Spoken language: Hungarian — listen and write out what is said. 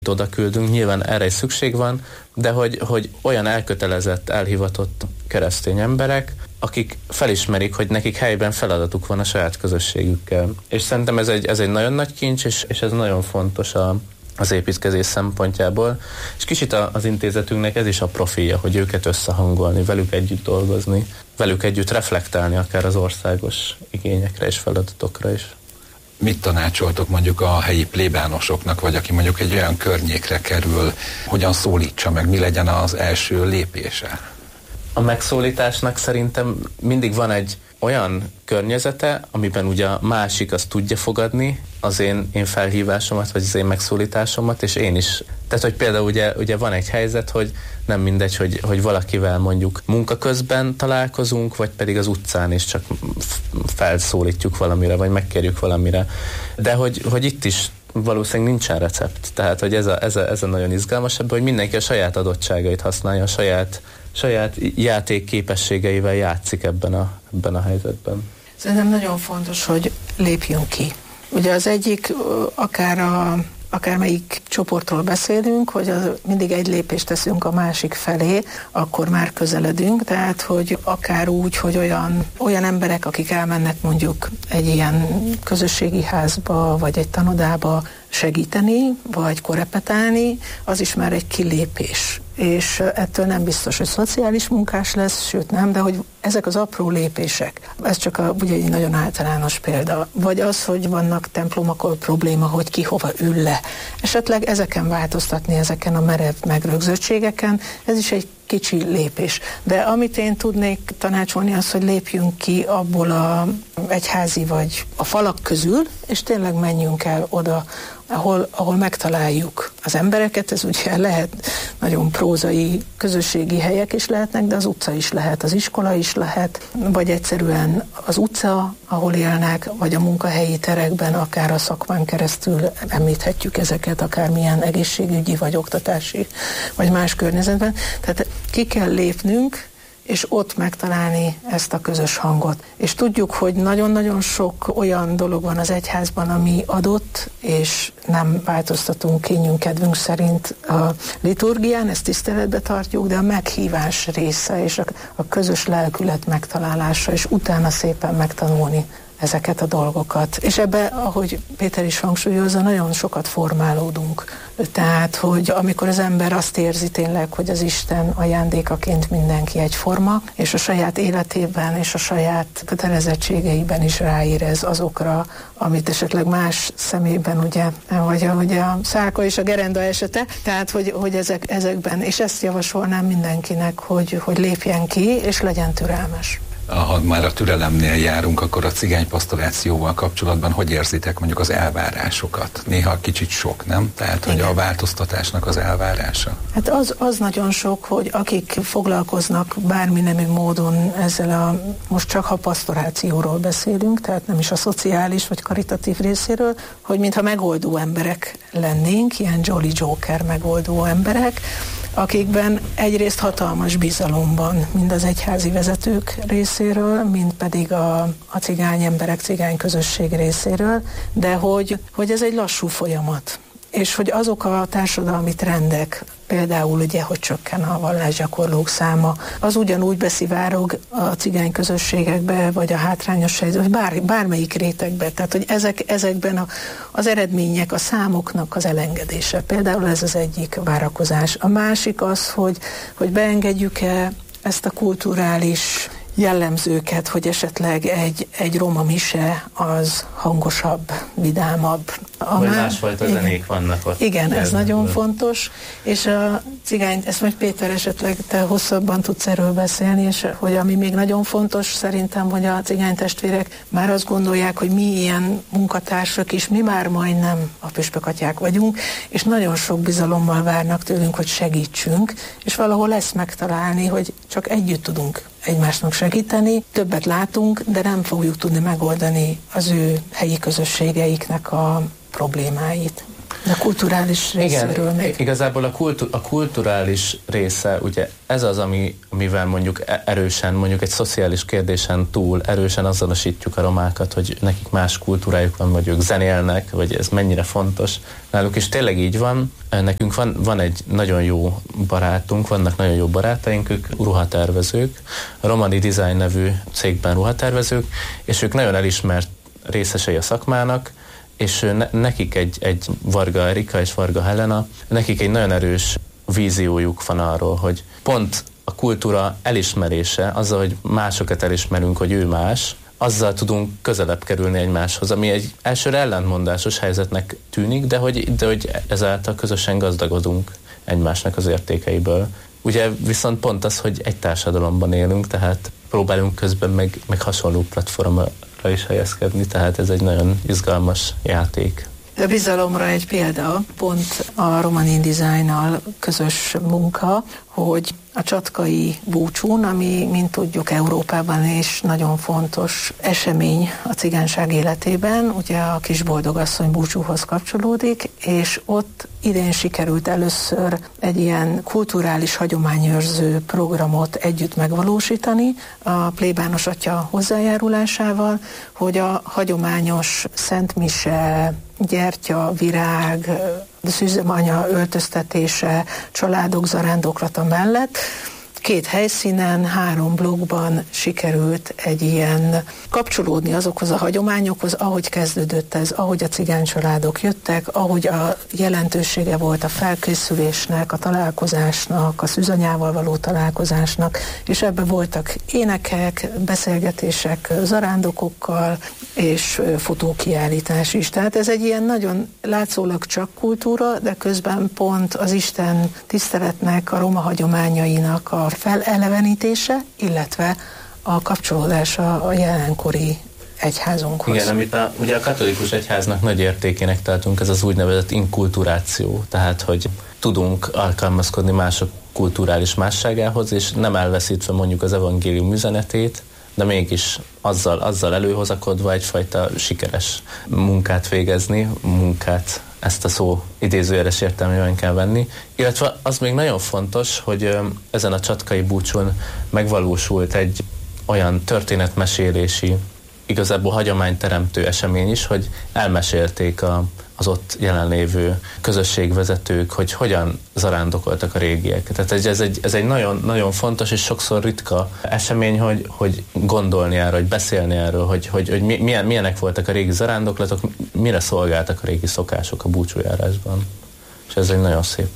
oda küldünk, nyilván erre is szükség van, de hogy olyan elkötelezett, elhivatott keresztény emberek, akik felismerik, hogy nekik helyben feladatuk van a saját közösségükkel. És szerintem ez egy nagyon nagy kincs, és ez nagyon fontos az építkezés szempontjából. És kicsit az intézetünknek ez is a profilja, hogy őket összehangolni, velük együtt dolgozni, velük együtt reflektálni akár az országos igényekre és feladatokra is. Mit tanácsoltok mondjuk a helyi plébánosoknak, vagy aki mondjuk egy olyan környékre kerül, hogyan szólítsa meg, mi legyen az első lépése? A megszólításnak szerintem mindig van egy olyan környezete, amiben ugye a másik azt tudja fogadni az én felhívásomat, vagy az én megszólításomat, és én is. Tehát, hogy például ugye van egy helyzet, hogy nem mindegy, hogy valakivel mondjuk munka közben találkozunk, vagy pedig az utcán is csak felszólítjuk valamire, vagy megkérjük valamire. De hogy itt is valószínűleg nincsen recept. Tehát, hogy ez a nagyon izgalmas ebben, hogy mindenki a saját adottságait használja, a saját játékképességeivel játszik ebben a helyzetben. Szerintem nagyon fontos, hogy lépjünk ki. Ugye az egyik, akármelyik csoportról beszélünk, hogy mindig egy lépést teszünk a másik felé, akkor már közeledünk, tehát hogy akár úgy, hogy olyan emberek, akik elmennek mondjuk egy ilyen közösségi házba, vagy egy tanodába segíteni, vagy korepetálni, az is már egy kilépés. És ettől nem biztos, hogy szociális munkás lesz, sőt nem, de hogy ezek az apró lépések, ez csak ugye egy nagyon általános példa. Vagy az, hogy vannak templomok, ahol probléma, hogy ki hova ül le. Esetleg ezeken változtatni, ezeken a merev megrögzöttségeken, ez is egy kicsi lépés. De amit én tudnék tanácsolni, az, hogy lépjünk ki abból a egyházi vagy a falak közül, és tényleg menjünk el oda, ahol megtaláljuk az embereket. Ez ugye lehet nagyon prózai közösségi helyek is lehetnek, de az utca is lehet, az iskola is lehet, vagy egyszerűen az utca, ahol élnek, vagy a munkahelyi terekben, akár a szakmán keresztül említhetjük ezeket, akármilyen egészségügyi, vagy oktatási, vagy más környezetben. Tehát ki kell lépnünk, és ott megtalálni ezt a közös hangot. És tudjuk, hogy nagyon-nagyon sok olyan dolog van az egyházban, ami adott, és nem változtatunk kényünk, kedvünk szerint a liturgián, ezt tiszteletbe tartjuk, de a meghívás része, és a közös lelkület megtalálása, és utána szépen megtanulni ezeket a dolgokat. És ebbe, ahogy Péter is hangsúlyozza, nagyon sokat formálódunk. Tehát, hogy amikor az ember azt érzi tényleg, hogy az Isten ajándékaként mindenki egyforma, és a saját életében és a saját kötelezettségeiben is ráérez azokra, amit esetleg más szemében, ugye, vagy a Szálka és a Gerenda esete, tehát, hogy ezekben, és ezt javasolnám mindenkinek, hogy lépjen ki, és legyen türelmes. Ha már a türelemnél járunk, akkor a cigánypastorációval kapcsolatban hogy érzitek mondjuk az elvárásokat? Néha kicsit sok, nem? Tehát, hogy a változtatásnak az elvárása. Hát az nagyon sok, hogy akik foglalkoznak bármi nemű módon ezzel most csak ha pastorációról beszélünk, tehát nem is a szociális vagy karitatív részéről, hogy mintha megoldó emberek lennénk, ilyen Jolly Joker megoldó emberek, akikben egyrészt hatalmas bizalom van, mind az egyházi vezetők részéről, mind pedig a cigány emberek, cigány közösség részéről, de hogy ez egy lassú folyamat. És hogy azok a társadalmi trendek, például ugye, hogy csökken a vallásgyakorlók száma, az ugyanúgy beszivárog a cigány közösségekbe, vagy a hátrányos helyzetben, bármelyik rétegbe. Tehát, hogy ezekben az eredmények, a számoknak az elengedése. Például ez az egyik várakozás. A másik az, hogy beengedjük-e ezt a kulturális jellemzőket, hogy esetleg egy roma mise az hangosabb, vidámabb. Vagy másfajta zenék vannak ott. Igen, ez nagyon fontos, és a cigány, ezt majd Péter esetleg te hosszabban tudsz erről beszélni, és hogy ami még nagyon fontos szerintem, hogy a cigány testvérek már azt gondolják, hogy mi ilyen munkatársak is, mi már majdnem a püspökatyák vagyunk, és nagyon sok bizalommal várnak tőlünk, hogy segítsünk, és valahol ezt megtalálni, hogy csak együtt tudunk egymásnak segíteni, többet látunk, de nem fogjuk tudni megoldani az ő helyi közösségeiknek a problémáit. A kulturális részéről még. Igazából a kulturális része, ugye ez az, amivel mondjuk erősen, mondjuk egy szociális kérdésen túl erősen azonosítjuk a romákat, hogy nekik más kultúrájuk van, vagy ők zenélnek, vagy ez mennyire fontos náluk, és tényleg így van. Nekünk van egy nagyon jó barátunk, vannak nagyon jó barátaink, ők ruhatervezők, a Romani Design nevű cégben ruhatervezők, és ők nagyon elismert részesei a szakmának, és nekik egy Varga Erika és Varga Helena, nekik egy nagyon erős víziójuk van arról, hogy pont a kultúra elismerése, azzal, hogy másokat elismerünk, hogy ő más, azzal tudunk közelebb kerülni egymáshoz, ami egy elsőre ellentmondásos helyzetnek tűnik, de hogy ezáltal közösen gazdagodunk egymásnak az értékeiből. Ugye viszont pont az, hogy egy társadalomban élünk, tehát próbálunk közben meg hasonló platformra is helyezkedni, tehát ez egy nagyon izgalmas játék. A bizalomra egy példa, pont a Romani Designnal közös munka, hogy a csatkai búcsún, ami, mint tudjuk, Európában is nagyon fontos esemény a cigányság életében, ugye a kis boldogasszony búcsúhoz kapcsolódik, és ott idén sikerült először egy ilyen kulturális hagyományőrző programot együtt megvalósítani a plébános atya hozzájárulásával, hogy a hagyományos szentmise, gyertya, virág, szűzőanya öltöztetése, családok zarándoklata mellett 2 helyszínen, 3 blokkban sikerült egy ilyen kapcsolódni azokhoz a hagyományokhoz, ahogy kezdődött ez, ahogy a cigány családok jöttek, ahogy a jelentősége volt a felkészülésnek, a találkozásnak, a szűzanyával való találkozásnak, és ebben voltak énekek, beszélgetések zarándokokkal, és fotókiállítás is. Tehát ez egy ilyen nagyon látszólag csak kultúra, de közben pont az Isten tiszteletnek, a roma hagyományainak a felelevenítése, illetve a kapcsolódása a jelenkori egyházunkhoz. Igen, amit ugye a katolikus egyháznak nagy értékének tartunk, ez az úgynevezett inkulturáció, tehát hogy tudunk alkalmazkodni mások kulturális másságához, és nem elveszítve mondjuk az evangélium üzenetét, de mégis azzal előhozakodva egyfajta sikeres munkát végezni, ezt a szó idézőjeles értelmében kell venni. Illetve az még nagyon fontos, hogy ezen a csatkai búcsún megvalósult egy olyan történetmesélési, igazából hagyományteremtő esemény is, hogy elmesélték az ott jelenlévő közösségvezetők, hogy hogyan zarándokoltak a régiek. Tehát ez egy nagyon, nagyon fontos és sokszor ritka esemény, hogy gondolni erről, hogy beszélni erről, hogy milyenek voltak a régi zarándoklatok, mire szolgáltak a régi szokások a búcsújárásban. És ez egy nagyon szép.